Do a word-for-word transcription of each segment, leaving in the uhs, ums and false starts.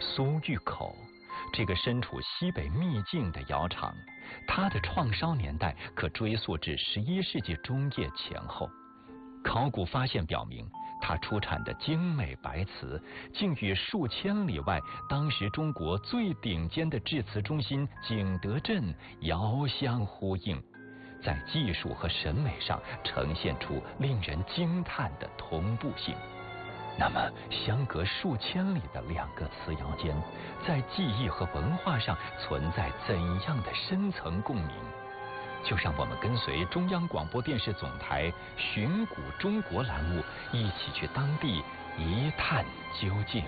苏峪口，这个身处西北秘境的窑厂，它的创烧年代可追溯至十一世纪中叶前后。考古发现表明，它出产的精美白瓷竟与数千里外当时中国最顶尖的制瓷中心景德镇遥相呼应，在技术和审美上呈现出令人惊叹的同步性。那么，相隔数千里的两个瓷窑间，在技艺和文化上存在怎样的深层共鸣？就让我们跟随中央广播电视总台寻古中国栏目，一起去当地一探究竟。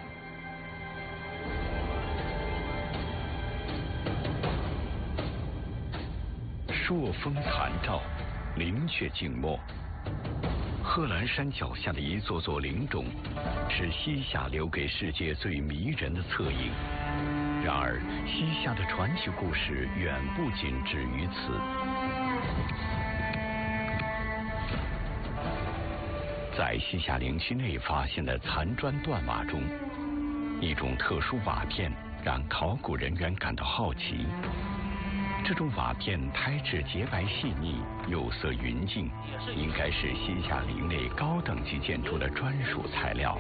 朔风残照，林阙静默。贺兰山脚下的一座座陵冢，是西夏留给世界最迷人的侧影。然而，西夏的传奇故事远不仅止于此。在西夏陵区内发现的残砖断瓦中，一种特殊瓦片让考古人员感到好奇。这种瓦片胎质洁白细腻，釉色匀净，应该是西夏陵内高等级建筑的专属材料。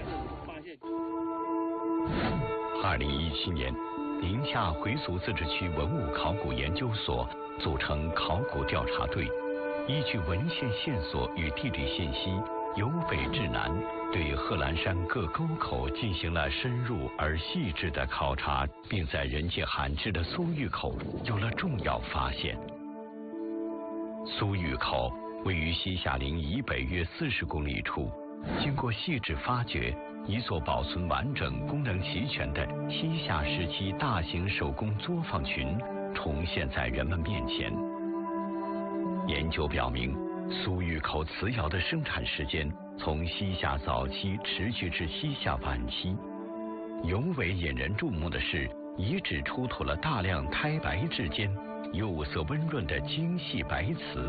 二零一七年，宁夏回族自治区文物考古研究所组成考古调查队，依据文献线索与地理信息，由北至南，对贺兰山各沟口进行了深入而细致的考察，并在人迹罕至的苏峪口有了重要发现。苏峪口位于西夏陵以北约四十公里处，经过细致发掘，一座保存完整、功能齐全的西夏时期大型手工作坊群重现在人们面前。研究表明，苏峪口瓷窑的生产时间从西夏早期持续至西夏晚期。尤为引人注目的是，遗址出土了大量胎白质间、釉色温润的精细白瓷。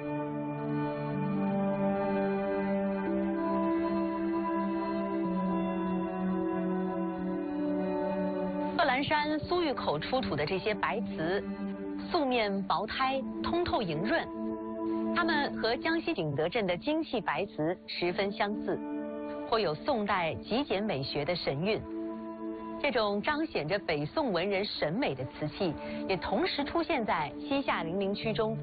贺兰山苏峪口出土的这些白瓷，素面薄胎，通透莹润。它们和江西景德镇的精细白瓷十分相似，颇有宋代极简美学的神韵。这种彰显着北宋文人审美的瓷器，也同时出现在西夏陵陵区中。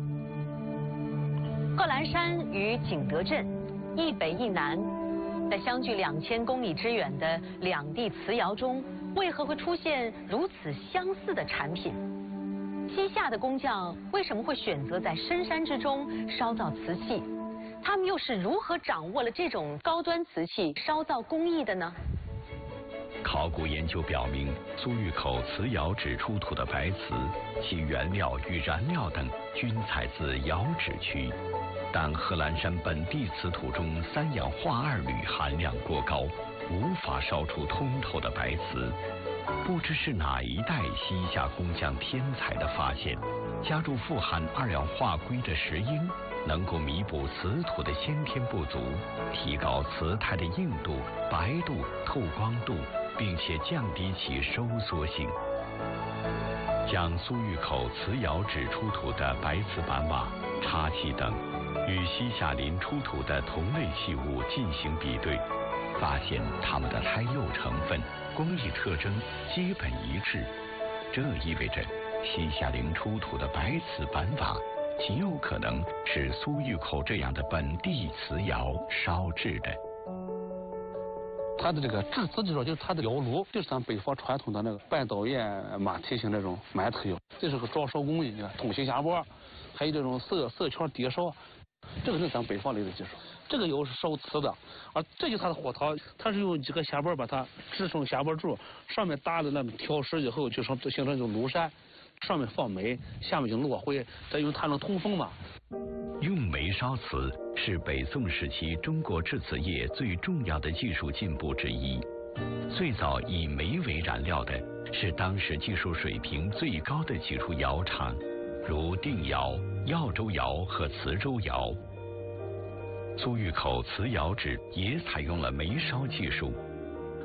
贺兰山与景德镇一北一南，在相距两千公里之远的两地瓷窑中，为何会出现如此相似的产品？西夏的工匠为什么会选择在深山之中烧造瓷器？他们又是如何掌握了这种高端瓷器烧造工艺的呢？ 考古研究表明，苏峪口瓷窑址出土的白瓷，其原料与燃料等均采自窑址区，但贺兰山本地瓷土中三氧化二铝含量过高，无法烧出通透的白瓷。不知是哪一代西夏工匠天才的发现，加入富含二氧化硅的石英，能够弥补瓷土的先天不足，提高瓷胎的硬度、白度、透光度，并且降低其收缩性。将苏峪口瓷窑址出土的白瓷板瓦、插器等与西夏陵出土的同类器物进行比对，发现它们的胎釉成分、工艺特征基本一致。这意味着西夏陵出土的白瓷板瓦极有可能是苏峪口这样的本地瓷窑烧制的。 它的这个制瓷技术，就是它的窑炉，就是咱北方传统的那个半导焰马蹄形这种满头窑，这是个招烧工艺，你看通形下拨，还有这种色色圈底烧，这个是咱北方来的技术。这个窑是烧瓷的，而这就是它的火陶，它是用几个下拨把它支成下拨柱，上面搭了那么挑石以后，就成形成一种炉山，上面放煤，下面就落灰，再用它能通风嘛。 用煤烧瓷是北宋时期中国制瓷业最重要的技术进步之一。最早以煤为燃料的是当时技术水平最高的几处窑厂，如定窑、耀州窑和磁州窑。苏峪口瓷窑址也采用了煤烧技术，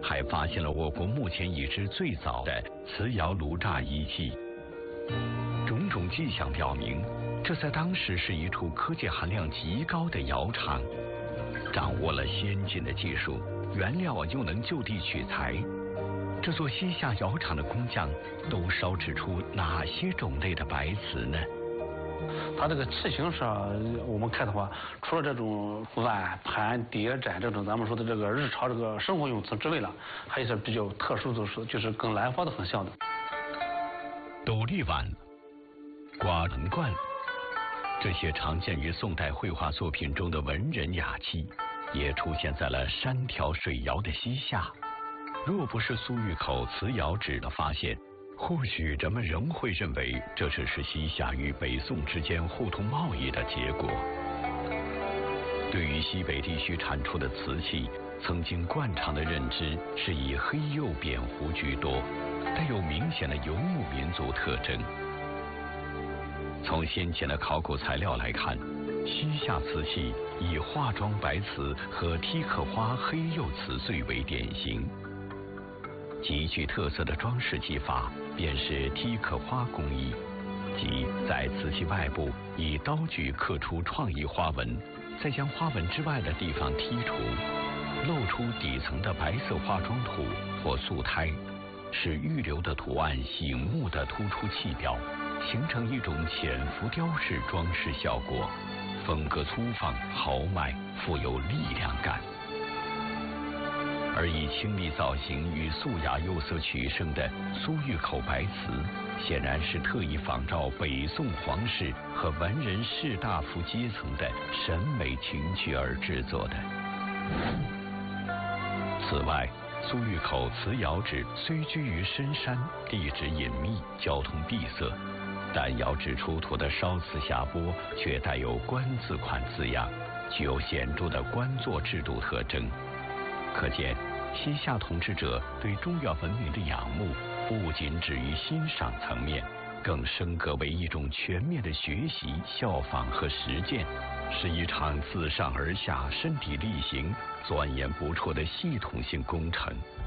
还发现了我国目前已知最早的磁窑炉炸仪器。种种迹象表明，这在当时是一处科技含量极高的窑厂，掌握了先进的技术，原料又能就地取材。这座西夏窑厂的工匠都烧制出哪些种类的白瓷呢？ 它这个器型上，我们看的话，除了这种碗、盘、碟、盏这种咱们说的这个日常这个生活用词之外了，还有一些比较特殊的是，就是跟南方的很像的。 斗笠碗、瓜盆罐，这些常见于宋代绘画作品中的文人雅器，也出现在了山条水窑的西夏。若不是苏峪口瓷窑址的发现，或许人们仍会认为这只是西夏与北宋之间互通贸易的结果。对于西北地区产出的瓷器，曾经惯常的认知是以黑釉扁壶居多，带有明显的游牧民族特征。从先前的考古材料来看，西夏瓷器以化妆白瓷和梯克花黑釉瓷碎为典型。极具特色的装饰技法便是梯克花工艺，即在瓷器外部以刀具刻出创意花纹，再将花纹之外的地方剔除，露出底层的白色化妆土或素胎，使预留的图案醒目地突出器表，形成一种浅浮雕式装饰效果，风格粗放豪迈，富有力量感。而以清丽造型与素雅釉色取胜的苏峪口白瓷，显然是特意仿照北宋皇室和文人士大夫阶层的审美情趣而制作的。此外，苏峪口瓷窑址虽居于深山，地质隐秘，交通闭塞，但窑址出土的烧瓷下钵却带有官字款字样，具有显著的官座制度特征。可见，西夏统治者对中原文明的仰慕不仅止于欣赏层面，更升格为一种全面的学习、效仿和实践，是一场自上而下、身体力行、钻研不辍的系统性工程。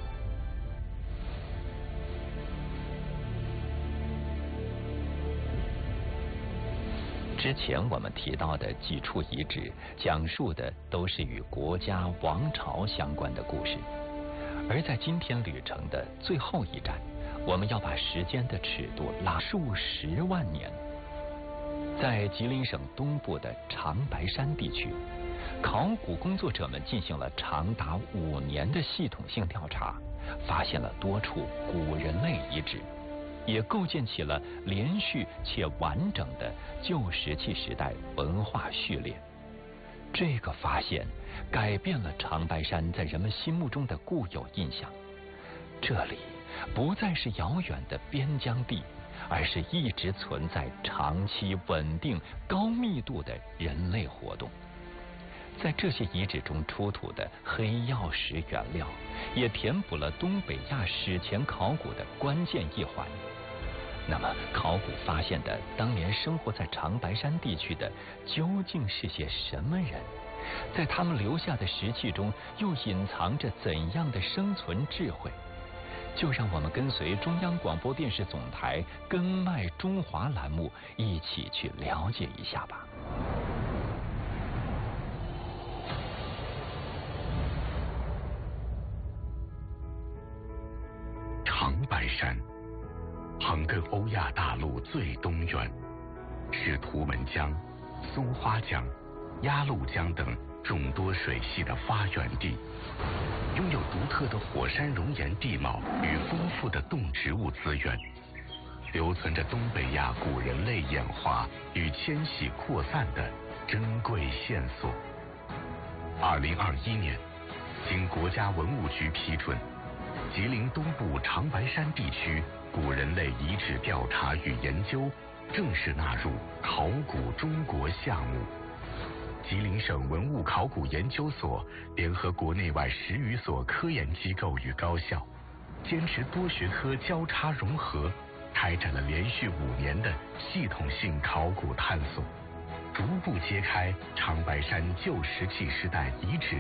之前我们提到的几处遗址，讲述的都是与国家王朝相关的故事。而在今天旅程的最后一站，我们要把时间的尺度拉数十万年。在吉林省东部的长白山地区，考古工作者们进行了长达五年的系统性调查，发现了多处古人类遗址，也构建起了连续且完整的旧石器时代文化序列。这个发现改变了长白山在人们心目中的固有印象，这里不再是遥远的边疆地，而是一直存在长期稳定高密度的人类活动。在这些遗址中出土的黑曜石原料，也填补了东北亚史前考古的关键一环。那么，考古发现的当年生活在长白山地区的究竟是些什么人？在他们留下的石器中，又隐藏着怎样的生存智慧？就让我们跟随中央广播电视总台“根脉中华”栏目，一起去了解一下吧。 长白山横亘欧亚大陆最东缘，是图们江、松花江、鸭绿江等众多水系的发源地，拥有独特的火山熔岩地貌与丰富的动植物资源，留存着东北亚古人类演化与迁徙扩散的珍贵线索。二零二一年，经国家文物局批准，吉林东部长白山地区古人类遗址调查与研究正式纳入考古中国项目。吉林省文物考古研究所联合国内外十余所科研机构与高校，坚持多学科交叉融合，开展了连续五年的系统性考古探索，逐步揭开长白山旧石器时代遗址